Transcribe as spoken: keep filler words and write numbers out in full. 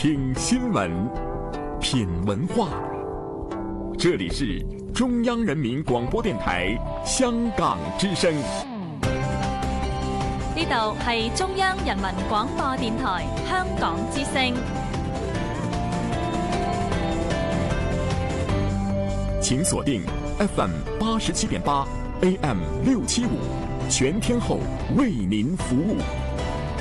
听新闻，品文化。这里是中央人民廣播電台香港之聲。 呢度係中央人民廣播電台香港之聲。 請鎖定 F M 八十七點八 A M 六七五，全天候為您服務。